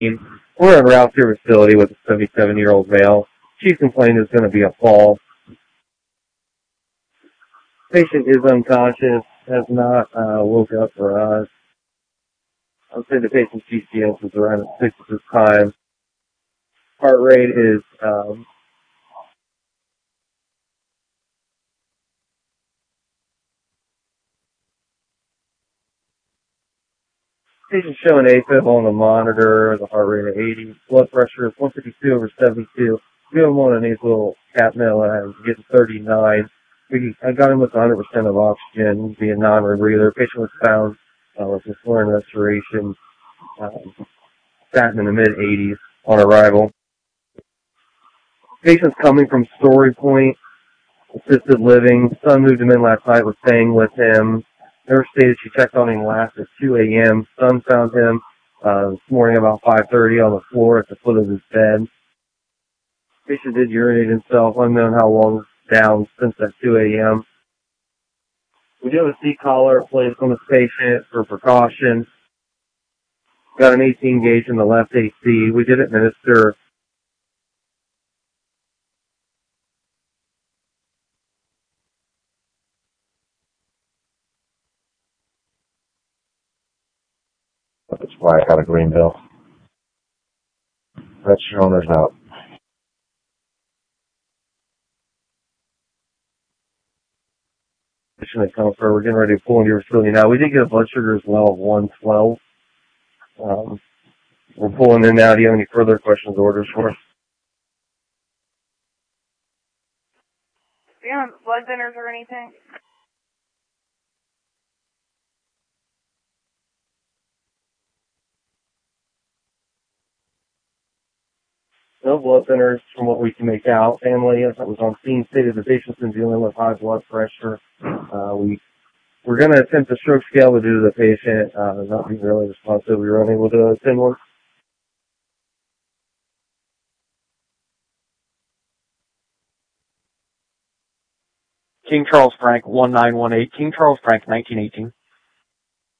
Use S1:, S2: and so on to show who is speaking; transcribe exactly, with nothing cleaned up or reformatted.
S1: We're en route to your facility with a seventy-seven-year-old male. Chief complaint is going to be a fall. Patient is unconscious, has not uh, woke up for us. I would say the patient's G C S is around six at this time. Heart rate is um, patient showing AFib on the monitor, the heart rate at eighty, blood pressure is one fifty-two over seventy-two. We have him on a nasal capnel and I'm getting thirty-nine. We, I got him with one hundred percent of oxygen, being non-rebreather. Patient was found uh, with a florin restoration, um, statin in the mid eighties on arrival. Patient's coming from Story Point, assisted living. Son moved him in last night, was staying with him. Nurse stated she checked on him last at two a.m. Son found him uh, this morning about five thirty on the floor at the foot of his bed. Patient did urinate himself, unknown how long down since that two a.m. We do have a seat collar placed on this patient for precaution. Got an eighteen gauge in the left A C. We did administer
S2: That's why I got a green bill. That's your owner's out.
S1: That comes for. We're getting ready to pull into your facility now. We did get a blood sugar as well of one twelve. Um, we're pulling in now. Do you have any further questions or orders for us?
S3: Do you have blood thinners or anything?
S1: No blood thinners from what we can make out. Family that was on scene stated the patient's been dealing with high blood pressure. Uh, we, we're going to attempt a stroke scale, but due to the patient uh, not being really responsive, we were unable to attend one.
S4: King Charles Frank, one nine one eight. King Charles Frank, nineteen eighteen.